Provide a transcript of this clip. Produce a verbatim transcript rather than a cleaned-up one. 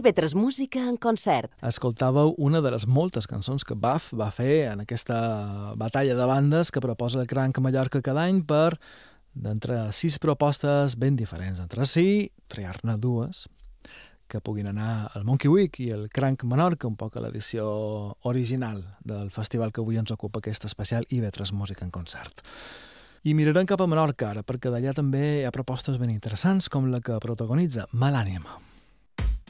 I ve tres Música en concert. Escoltàveu una de les moltes cançons que Buff va fer en aquesta batalla de bandes que proposa el Cranc a Mallorca cada any per, d'entre sis propostes ben diferents entre si, triar-ne dues que puguin anar al Monkey Week i el Cranc Menorca, un poc a l'edició original del festival que avui ens ocupa aquest especial I ve tres Música en concert. I mirarem cap a Menorca ara, perquè d'allà també hi ha propostes ben interessants com la que protagonitza Malànima.